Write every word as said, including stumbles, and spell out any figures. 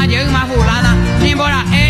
ကျုံမဟုတ်လားလားသင်္ဘောရအဲ